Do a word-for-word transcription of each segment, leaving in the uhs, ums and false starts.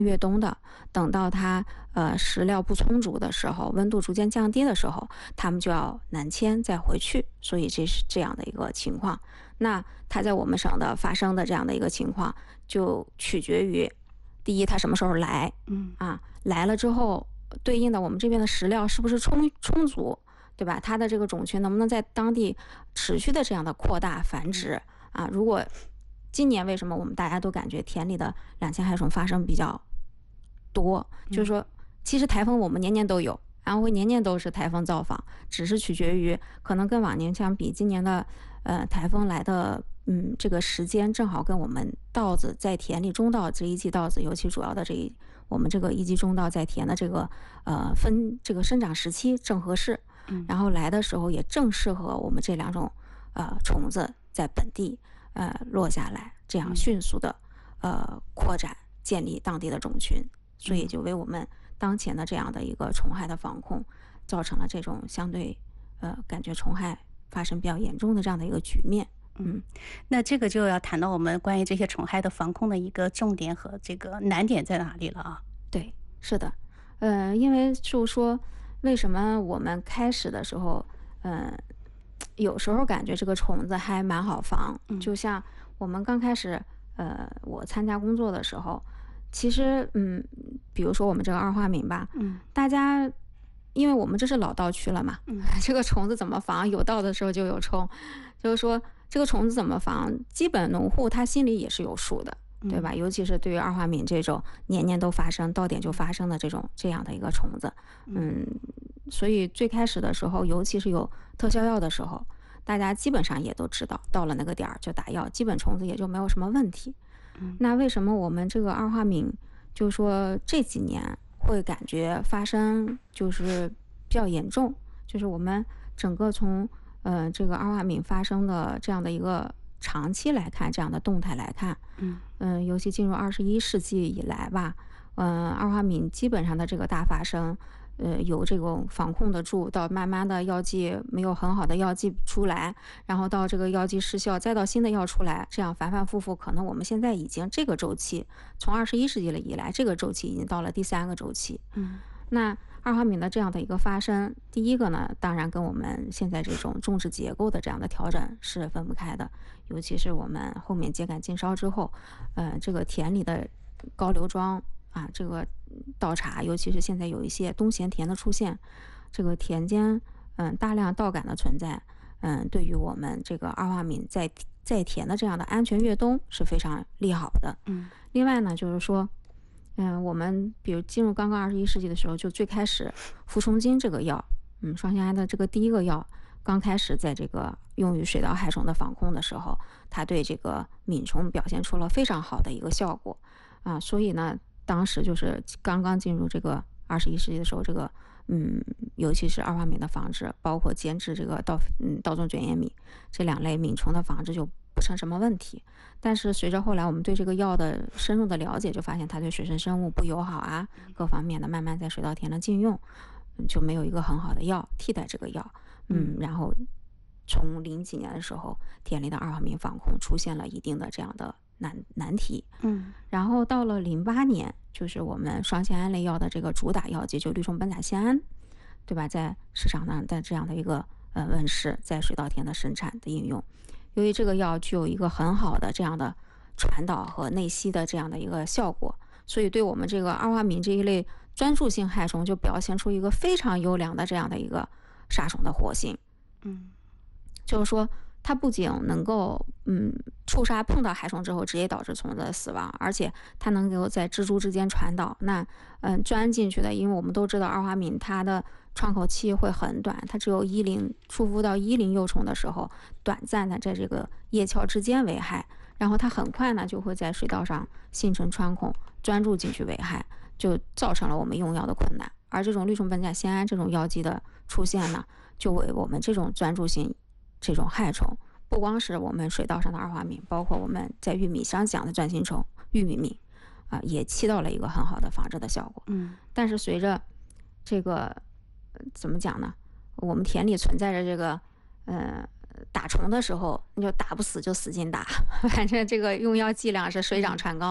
越冬的，等到它呃食料不充足的时候，温度逐渐降低的时候，它们就要南迁再回去，所以这是这样的一个情况。那它在我们省的发生的这样的一个情况，就取决于第一它什么时候来， 嗯啊来了之后，对应的我们这边的食料是不是充充足，对吧？它的这个种群能不能在当地持续的这样的扩大繁殖啊？如果今年为什么我们大家都感觉田里的两栖害虫发生比较多，就是说其实台风我们年年都有，安徽年年都是台风造访，只是取决于可能跟往年相比，今年的呃台风来的嗯这个时间正好跟我们稻子在田里中稻这一季稻子，尤其主要的这一我们这个一季中稻在田的这个呃分这个生长时期正合适，然后来的时候也正适合我们这两种呃虫子在本地呃落下来，这样迅速的呃扩展建立当地的种群，所以就为我们当前的这样的一个虫害的防控造成了这种相对呃感觉虫害发生比较严重的这样的一个局面。 嗯，那这个就要谈到我们关于这些虫害的防控的一个重点和这个难点在哪里了啊？ 对，是的，呃，因为就说为什么我们开始的时候，呃，有时候感觉这个虫子还蛮好防，就像我们刚开始，呃，我参加工作的时候，其实，嗯，比如说我们这个二化敏吧， 嗯， 大家。因为我们这是老稻区了嘛， 嗯， 这个虫子怎么防？有稻的时候就有虫，就是说这个虫子怎么防，基本农户他心里也是有数的，对吧？尤其是对于二化敏这种年年都发生、到点就发生的这种这样的一个虫子，嗯，所以最开始的时候，尤其是有特效药的时候，大家基本上也都知道，到了那个点儿就打药，基本虫子也就没有什么问题。那为什么我们这个二化敏，就是说这几年会感觉发生就是比较严重，就是我们整个从呃这个二化敏发生的这样的一个长期来看，这样的动态来看， 嗯嗯、呃，尤其进入二十一世纪以来吧，嗯、呃，二化敏基本上的这个大发生，呃，由这种防控得住，到慢慢的药剂没有很好的药剂出来，然后到这个药剂失效，再到新的药出来，这样反反复复，可能我们现在已经这个周期，从二十一世纪了以来，这个周期已经到了第三个周期。 嗯， 那二化敏的这样的一个发生，第一个呢，当然跟我们现在这种种植结构的这样的调整是分不开的，尤其是我们后面秸秆禁烧之后，呃，这个田里的高硫桩啊，这个稻茬，尤其是现在有一些冬闲田的出现，这个田间嗯大量稻杆的存在，嗯，对于我们这个二化敏在在田的这样的安全越冬是非常利好的。 嗯， 另外呢，就是说。嗯，我们比如进入刚刚二十一世纪的时候，就最开始扶虫精这个药，嗯，双腺胺的这个第一个药，刚开始在这个用于水稻害虫的防控的时候，它对这个敏虫表现出了非常好的一个效果啊，所以呢，当时就是刚刚进入这个二十一世纪的时候，这个嗯，尤其是二化敏的防治，包括监制这个稻嗯稻种卷叶米这两类敏虫的防治就不成什么问题。但是随着后来我们对这个药的深入的了解，就发现它对水生生物不友好啊，各方面的慢慢在水稻田的禁用，就没有一个很好的药替代这个药，嗯，然后从零几年的时候，田里的二化敏防控出现了一定的这样的难难题， 嗯， 然后到了零八年，就是我们双腺胺类药的这个主打药剂，就氯虫苯甲酰胺，对吧？在市场上的这样的一个呃问世，在水稻田的生产的应用。由于这个药具有一个很好的这样的传导和内吸的这样的一个效果，所以对我们这个二化敏这一类专注性害虫就表现出一个非常优良的这样的一个杀虫的活性。 嗯， 就是说它不仅能够嗯触杀碰到害虫之后直接导致虫子的死亡，而且它能够在蜘蛛之间传导。那嗯钻进去的，因为我们都知道二化敏它的创口期会很短，它只有一龄触肤到一龄幼虫的时候，短暂的在这个叶鞘之间危害，然后它很快呢就会在水稻上形成穿孔，钻入进去危害，就造成了我们用药的困难。而这种氯虫苯甲酰胺这种药剂的出现呢，就为我们这种专注性这种害虫，不光是我们水稻上的二化敏，包括我们在玉米上讲的钻心虫、玉米敏啊、呃，也起到了一个很好的防治的效果。 嗯， 但是随着这个怎么讲呢？我们田里存在着这个呃打虫的时候，你就打不死就使劲打，反正这个用药剂量是水涨船高。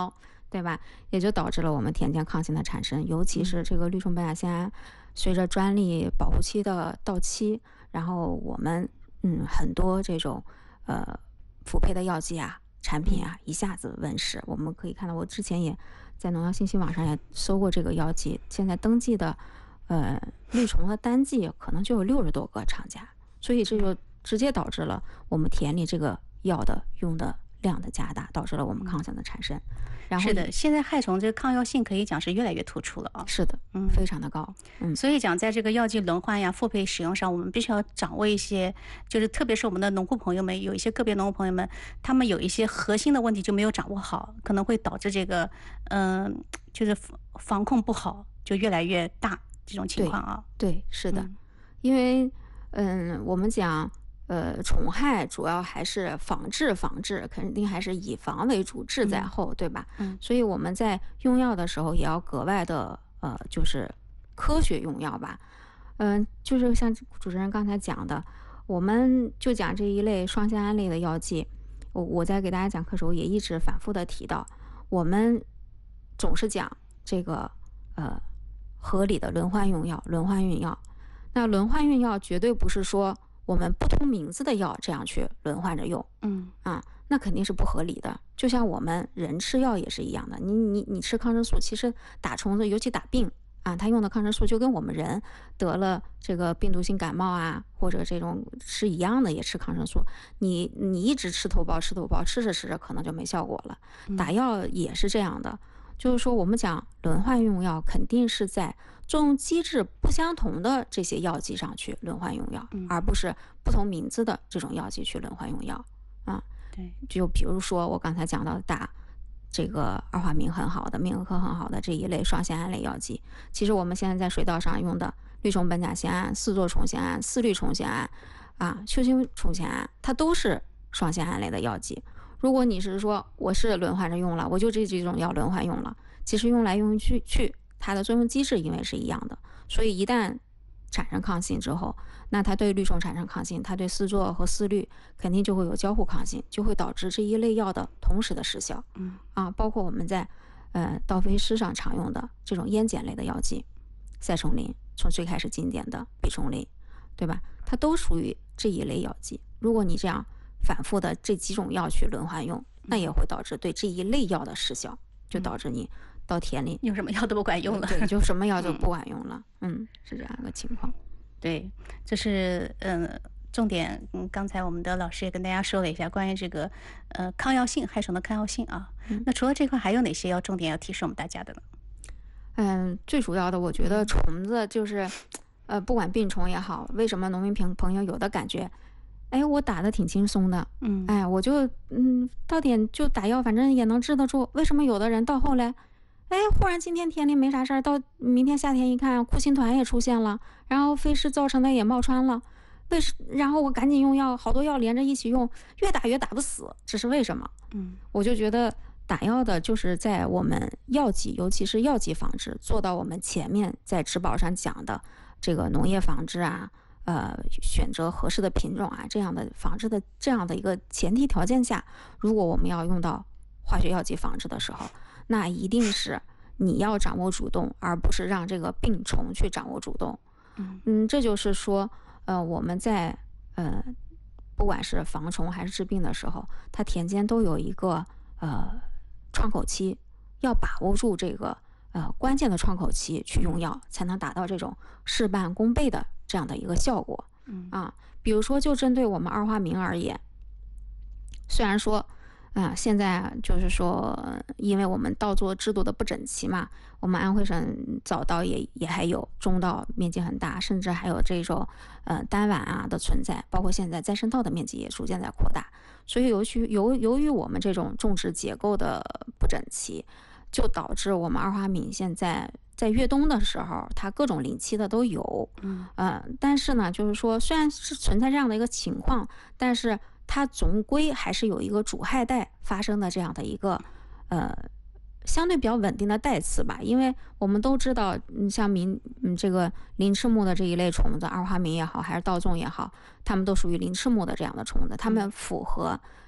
对吧？也就导致了我们田间抗性的产生，尤其是这个氯虫苯甲酰胺，随着专利保护期的到期，然后我们嗯很多这种呃辅配的药剂啊、产品啊一下子问世。我们可以看到，我之前也在农药信息网上也搜过这个药剂，现在登记的呃氯虫的单剂可能就有六十多个厂家，所以这就直接导致了我们田里这个药的用的量的加大，导致了我们抗性的产生。然后是的，现在害虫这个抗药性可以讲是越来越突出了啊。 是的， 嗯， 非常的高。嗯， 所以讲在这个药剂轮换呀、复配使用上，我们必须要掌握一些，就是特别是我们的农户朋友们，有一些个别农户朋友们，他们有一些核心的问题就没有掌握好，可能会导致这个嗯、呃，就是防控不好，就越来越大这种情况啊。 对，对是的， 嗯、 因为嗯，我们讲。呃，虫害主要还是防治，防治肯定还是以防为主，治在后， 嗯、 对吧？ 嗯， 所以我们在用药的时候也要格外的呃，就是科学用药吧。嗯、呃，就是像主持人刚才讲的，我们就讲这一类双酰胺类的药剂，我我在给大家讲课时候也一直反复的提到，我们总是讲这个呃合理的轮换用药，轮换运药。那轮换运药绝对不是说我们不同名字的药这样去轮换着用， 嗯啊，那肯定是不合理的。就像我们人吃药也是一样的，你你你吃抗生素，其实打虫子，尤其打病啊，他用的抗生素就跟我们人得了这个病毒性感冒啊，或者这种是一样的，也吃抗生素。你你一直吃头孢，吃头孢，吃着吃着可能就没效果了。打药也是这样的，就是说我们讲轮换用药，肯定是在作用机制不相同的这些药剂上去轮换用药， 嗯、 而不是不同名字的这种药剂去轮换用药啊。 对， 就比如说我刚才讲到的打这个二化醚很好的、醚合很好的这一类双酰胺类药剂，其实我们现在在水稻上用的氯虫苯甲酰胺、四唑虫酰胺、四氯虫酰胺啊、溴氢虫酰胺，它都是双酰胺类的药剂。如果你是说我是轮换着用了，我就这几种药轮换用了，其实用来用去去。它的作用机制因为是一样的，所以一旦产生抗性之后，那它对氯虫产生抗性，它对四唑和四氯肯定就会有交互抗性，就会导致这一类药的同时的失效。 嗯啊，包括我们在呃稻飞诗上常用的这种烟碱类的药剂，赛虫林，从最开始经典的吡虫林，对吧？它都属于这一类药剂。如果你这样反复的这几种药去轮换用，那也会导致对这一类药的失效，就导致你到田里用什么药都不管用了， 对，就什么药就不管用了。嗯，是这样一个情况。 对，这是嗯重点。嗯，刚才我们的老师也跟大家说了一下关于这个呃抗药性害虫的抗药性啊。 嗯、 那除了这块，还有哪些要重点要提示我们大家的呢？ 嗯，最主要的，我觉得虫子就是，呃，不管病虫也好，为什么农民朋朋友有的感觉，哎，我打的挺轻松的， 嗯， 哎，我就嗯到点就打药，反正也能治得住。为什么有的人到后来？哎，忽然今天田里没啥事儿，到明天夏天一看，库欣团也出现了，然后飞虱造成的也冒穿了，为什？然后我赶紧用药，好多药连着一起用，越打越打不死，这是为什么？ 嗯， 我就觉得打药的就是在我们药剂，尤其是药剂防治，做到我们前面在植保上讲的这个农业防治啊，呃，选择合适的品种啊，这样的防治的这样的一个前提条件下，如果我们要用到化学药剂防治的时候，那一定是你要掌握主动，而不是让这个病虫去掌握主动。 嗯嗯，这就是说，呃，我们在呃，不管是防虫还是治病的时候，它田间都有一个呃窗口期，要把握住这个呃关键的窗口期去用药，才能达到这种事半功倍的这样的一个效果。 嗯啊，比如说就针对我们二化醚而言，虽然说。啊，现在就是说，因为我们稻作制度的不整齐嘛，我们安徽省早稻也也还有中稻面积很大，甚至还有这种呃单晚啊的存在，包括现在再生稻的面积也逐渐在扩大。所以由于由由于我们这种种植结构的不整齐，就导致我们二化醚现在在越冬的时候，它各种临期的都有。 嗯呃，但是呢，就是说虽然是存在这样的一个情况，但是它总归还是有一个主害带发生的这样的一个呃相对比较稳定的带刺吧，因为我们都知道，嗯，像明嗯这个鳞翅目的这一类虫子，二化醚也好，还是稻纵也好，它们都属于鳞翅目的这样的虫子，它们符合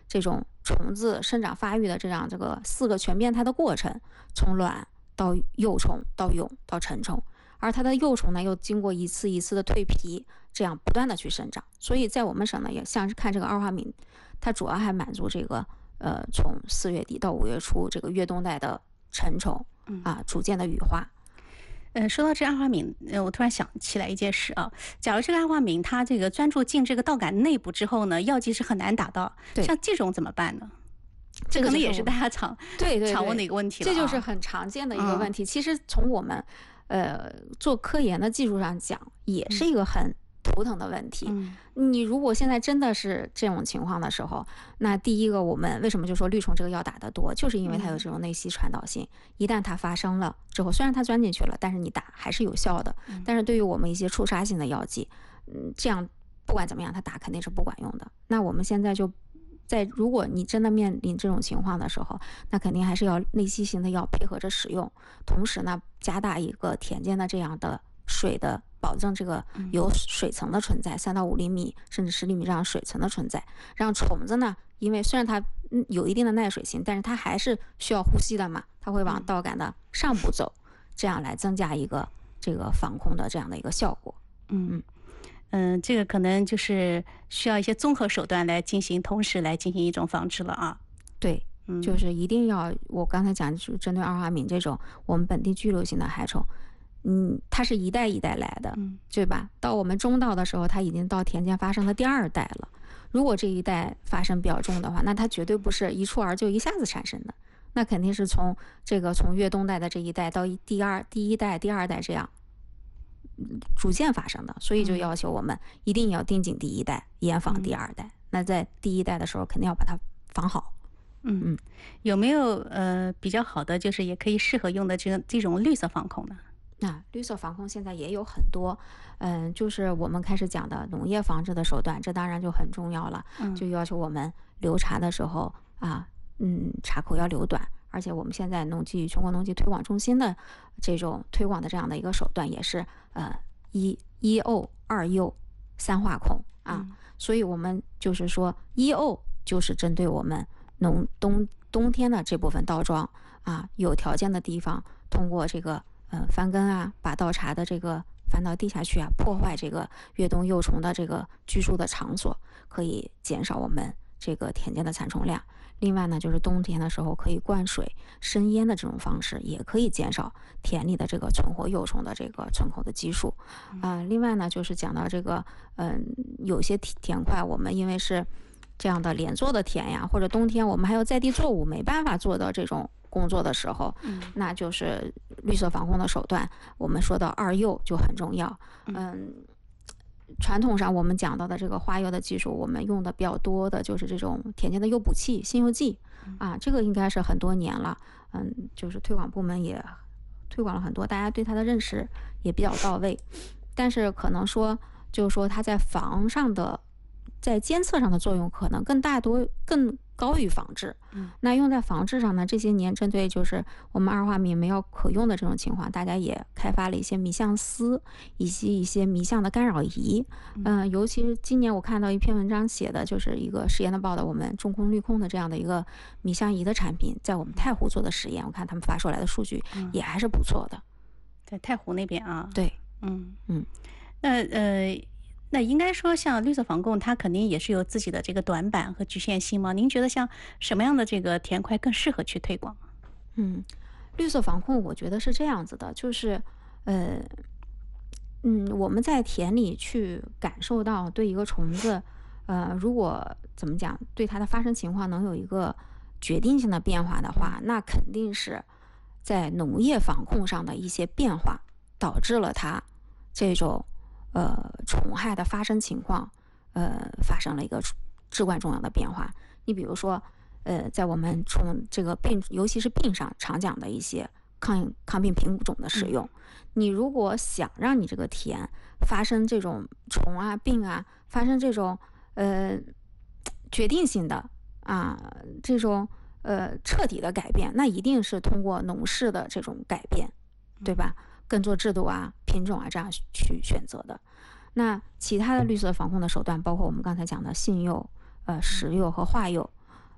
这种虫子生长发育的这样这个四个全变态的过程，从卵到幼虫到蛹到成虫，而它的幼虫呢又经过一次一次的蜕皮，这样不断的去生长。所以在我们省呢，也像是看这个二花米，它主要还满足这个呃从四月底到五月初这个越冬带的成虫啊，逐渐的羽化。 呃，说到这二花敏，呃，我突然想起来一件事啊。假如这个二花敏它这个钻住进这个稻杆内部之后呢，药剂是很难打到，像这种怎么办呢？这可能也是大家常对对常问的一个问题了、啊。 这就是很常见的一个问题。嗯、其实从我们呃做科研的技术上讲，也是一个很头疼的问题。嗯、你如果现在真的是这种情况的时候，那第一个我们为什么就说绿虫这个药打得多，就是因为它有这种内吸传导性。一旦它发生了之后，虽然它钻进去了，但是你打还是有效的。但是对于我们一些触杀性的药剂，嗯，这样不管怎么样，它打肯定是不管用的。那我们现在就在，如果你真的面临这种情况的时候，那肯定还是要内吸型的药配合着使用，同时呢，加大一个田间的这样的水的。保证这个有水层的存在，三到五厘米甚至十厘米这样水层的存在，让虫子呢，因为虽然它有一定的耐水性，但是它还是需要呼吸的嘛，它会往稻杆的上部走，这样来增加一个这个防控的这样的一个效果。 嗯嗯，这个可能就是需要一些综合手段来进行，同时来进行一种防治了啊。 对，就是一定要我刚才讲，就针对二花敏这种我们本地居留性的害虫。嗯，它是一代一代来的，对吧？到我们中稻的时候，它已经到田间发生的第二代了。如果这一代发生比较重的话，那它绝对不是一蹴而就一下子产生的，那肯定是从这个从越冬带的这一代到第二第一代、第二代这样逐渐发生的。所以就要求我们一定要盯紧第一代，严防第二代。那在第一代的时候，肯定要把它防好。 嗯嗯，有没有呃比较好的，就是也可以适合用的这个这种绿色防控呢？ 那、啊、绿色防控现在也有很多，嗯，就是我们开始讲的农业防治的手段，这当然就很重要了。嗯、就要求我们留茶的时候啊，嗯，茶口要留短，而且我们现在农技全国农技推广中心的这种推广的这样的一个手段，也是呃一一沤二幼三化控啊、嗯，所以我们就是说一沤就是针对我们农冬冬天的这部分稻庄啊，有条件的地方通过这个。呃，翻耕啊，把稻茬的这个翻到地下去啊，破坏这个越冬幼虫的这个居住的场所，可以减少我们这个田间的残虫量。另外呢，就是冬天的时候可以灌水、生烟的这种方式，也可以减少田里的这个存活幼虫的这个存口的基数。啊、呃，另外呢，就是讲到这个，嗯、呃，有些田块我们因为是这样的连作的田呀，或者冬天我们还有在地作物，没办法做到这种。工作的时候，那就是绿色防控的手段。我们说到二幼就很重要。嗯，传统上我们讲到的这个花幼的技术，我们用的比较多的就是这种田间的诱捕器、新幼剂啊，这个应该是很多年了。嗯，就是推广部门也推广了很多，大家对它的认识也比较到位。但是可能说，就是说它在防上的。在监测上的作用可能更大多更高于防治。嗯，那用在防治上呢？这些年针对就是我们二花米没有可用的这种情况，大家也开发了一些迷相丝以及一些迷相的干扰仪。嗯、呃，尤其是今年我看到一篇文章写的就是一个实验的报道，我们中控绿控的这样的一个迷相仪的产品，在我们太湖做的实验，我看他们发出来的数据也还是不错的。 在太湖那边啊？ 对， 嗯嗯， 那呃。那应该说，像绿色防控，它肯定也是有自己的这个短板和局限性吗？您觉得像什么样的这个田块更适合去推广？ 嗯，绿色防控我觉得是这样子的，就是呃，嗯，我们在田里去感受到对一个虫子，呃，如果怎么讲，对它的发生情况能有一个决定性的变化的话，那肯定是在农业防控上的一些变化导致了它这种。呃，虫害的发生情况，呃，发生了一个至关重要的变化。你比如说，呃，在我们虫这个病，尤其是病上常讲的一些抗抗病品种的使用，嗯、你如果想让你这个田发生这种虫啊、病啊，发生这种呃决定性的啊这种呃彻底的改变，那一定是通过农事的这种改变，对吧？耕作制度啊、品种啊，这样去选择的。那其他的绿色防控的手段，包括我们刚才讲的信诱、呃实诱和化诱，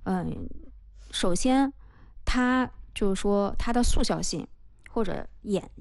嗯，首先它就是说它的速效性或者延